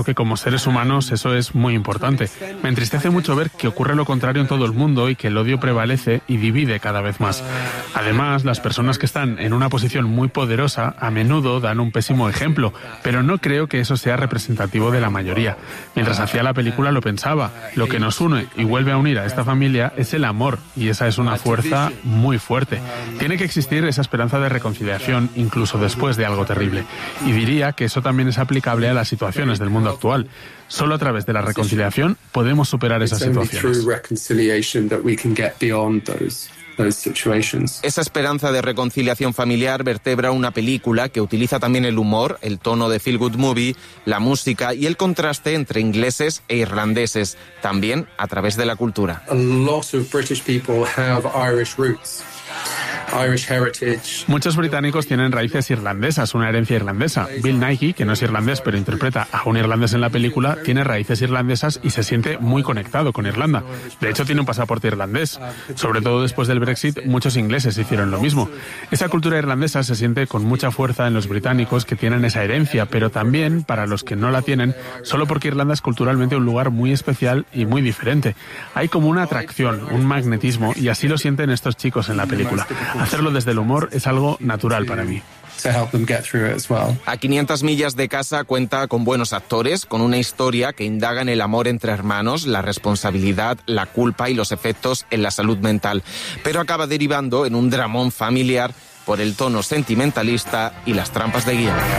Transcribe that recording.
que como seres humanos eso es muy importante. Me entristece mucho ver que ocurre lo contrario en todo el mundo y que el odio prevalece y divide cada vez más. Además, las personas que están en una posición muy poderosa a menudo dan un pésimo ejemplo, pero no creo que eso sea representativo de la mayoría. Mientras hacía la película lo pensaba, lo que nos une y vuelve a unir a esta familia es el amor, y esa es una fuerza muy fuerte. Tiene que existir esa esperanza de reconciliación incluso después de algo terrible. Y diría que eso también es aplicable a las situaciones del mundo actual. Solo a través de la reconciliación podemos superar esas situaciones. Esa esperanza de reconciliación familiar vertebra una película que utiliza también el humor, el tono de feel good movie, la música y el contraste entre ingleses e irlandeses, también a través de la cultura. Muchos británicos tienen raíces irlandesas, una herencia irlandesa. Bill Nighy, que no es irlandés pero interpreta a un irlandés en la película, tiene raíces irlandesas y se siente muy conectado con Irlanda. De hecho, tiene un pasaporte irlandés. Sobre todo después del Brexit, muchos ingleses hicieron lo mismo. Esa cultura irlandesa se siente con mucha fuerza en los británicos que tienen esa herencia, pero también para los que no la tienen, solo porque Irlanda es culturalmente un lugar muy especial y muy diferente. Hay como una atracción, un magnetismo, y así lo sienten estos chicos en la película. Hacerlo desde el humor es algo natural para mí. A 500 millas de casa cuenta con buenos actores, con una historia que indaga en el amor entre hermanos, la responsabilidad, la culpa y los efectos en la salud mental, pero acaba derivando en un dramón familiar por el tono sentimentalista y las trampas de guión.